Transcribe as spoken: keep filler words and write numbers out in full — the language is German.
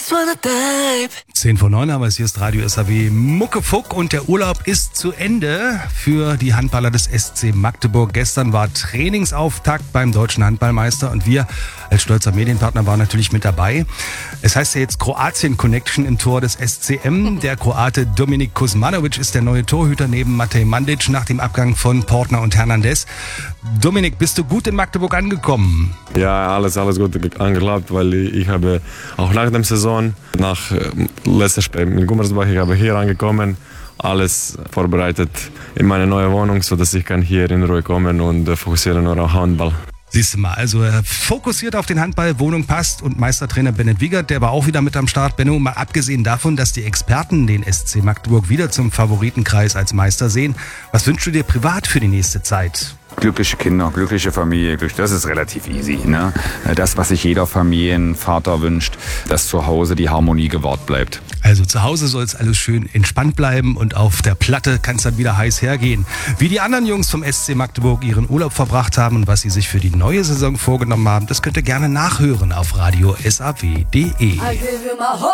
zehn vor neun, aber es hier ist Radio S A W Muckefuck und der Urlaub ist zu Ende für die Handballer des S C Magdeburg. Gestern war Trainingsauftakt beim Deutschen Handballmeister und wir als stolzer Medienpartner waren natürlich mit dabei. Es heißt ja jetzt Kroatien Connection im Tor des S C M. Der Kroate Dominik Kuzmanovic ist der neue Torhüter neben Matej Mandic nach dem Abgang von Portner und Hernandez. Dominik, bist du gut in Magdeburg angekommen? Ja, alles, alles gut angeklappt, weil ich habe auch nach der Saison, nach letztem Spiel in Gummersbach, ich habe hier angekommen, alles vorbereitet in meine neue Wohnung, sodass ich kann hier in Ruhe kommen und fokussieren nur auf Handball. Siehst du mal, also er fokussiert auf den Handball, Wohnung passt und Meistertrainer Bennett Wiegert, der war auch wieder mit am Start. Benno, mal abgesehen davon, dass die Experten den S C Magdeburg wieder zum Favoritenkreis als Meister sehen, was wünschst du dir privat für die nächste Zeit? Glückliche Kinder, glückliche Familie, das ist relativ easy. Ne? Das, was sich jeder Familienvater wünscht, dass zu Hause die Harmonie gewahrt bleibt. Also zu Hause soll es alles schön entspannt bleiben und auf der Platte kann es dann wieder heiß hergehen. Wie die anderen Jungs vom S C Magdeburg ihren Urlaub verbracht haben und was sie sich für die neue Saison vorgenommen haben, das könnt ihr gerne nachhören auf radio S A W punkt de.